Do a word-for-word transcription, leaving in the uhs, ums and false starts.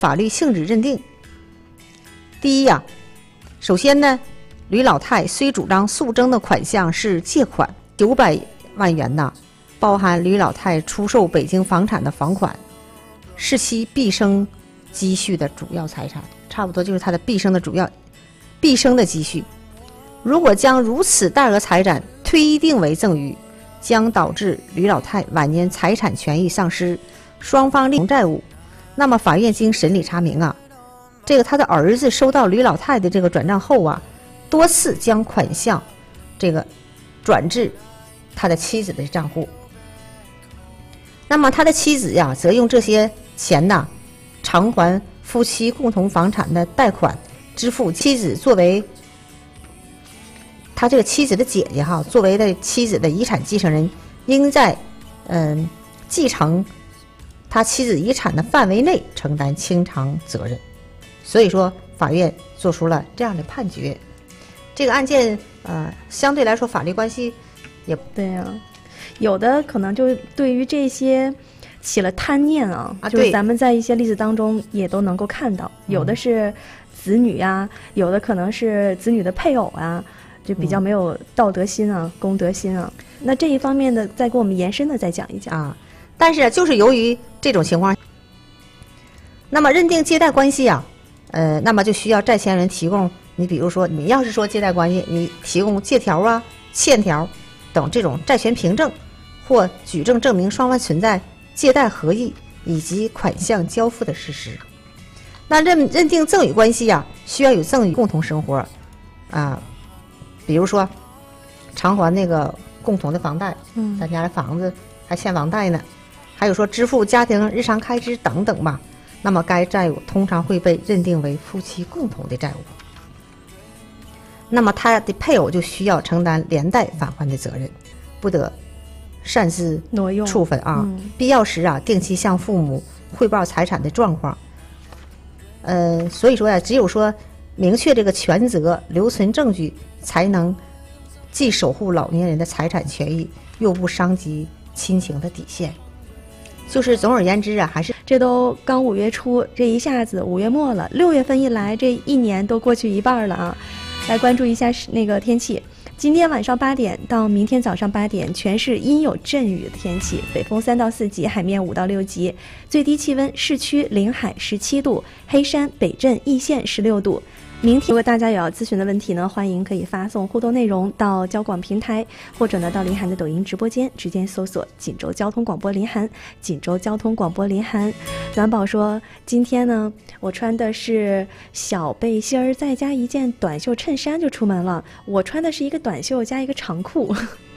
法律性质认定。第一呀、啊，首先呢，吕老太虽主张诉争的款项是借款九百万元呐，包含吕老太出售北京房产的房款，是其毕生积蓄的主要财产，差不多就是他的毕生的主要毕生的积蓄。如果将如此大额财产推定为赠与，将导致吕老太晚年财产权益丧失，双方另债务。那么法院经审理查明啊，这个他的儿子收到吕老太的这个转账后啊，多次将款项这个转至他的妻子的账户。那么他的妻子呀，则用这些钱呐，偿还夫妻共同房产的贷款，支付妻子作为他这个妻子的姐姐哈，作为的妻子的遗产继承人，应在嗯继承他妻子遗产的范围内承担清偿责任。所以说，法院做出了这样的判决。这个案件呃，相对来说法律关系也对呀、啊，有的可能就对于这些起了贪念啊， 啊就是咱们在一些例子当中也都能够看到， 嗯、 有的是子女呀、啊，有的可能是子女的配偶啊，就比较没有道德心啊、嗯、公德心啊。那这一方面的，再给我们延伸的再讲一讲啊。但是就是由于这种情况，那么认定借贷关系啊，呃，那么就需要债权人提供，你比如说你要是说借贷关系，你提供借条啊、欠条等这种债权凭证，或举证证明双方存在借贷合意以及款项交付的事实。那认认定赠与关系呀、啊，需要有赠与共同生活啊，比如说偿还那个共同的房贷， 嗯， 咱家的房子还欠房贷呢，还有说支付家庭日常开支等等吧。那么该债务通常会被认定为夫妻共同的债务，那么他的配偶就需要承担连带返还的责任，不得擅自挪用处分啊、嗯。必要时啊，定期向父母汇报财产的状况。呃，所以说呀、啊，只有说明确这个权责，留存证据，才能既守护老年人的财产权益，又不伤及亲情的底线。就是总而言之啊，还是这都刚五月初，这一下子五月末了，六月份一来，这一年都过去一半了啊！来关注一下那个天气。今天晚上八点到明天早上八点，全市阴有阵雨的天气，北风三到四级，海面五到六级，最低气温市区临海十七度，黑山、北镇、易县十六度。明天如果大家有要咨询的问题呢，欢迎可以发送互动内容到交广平台，或者呢到林涵的抖音直播间直接搜索锦州交通广播林涵，锦州交通广播林涵。暖宝说今天呢我穿的是小背心儿再加一件短袖衬衫就出门了，我穿的是一个短袖加一个长裤，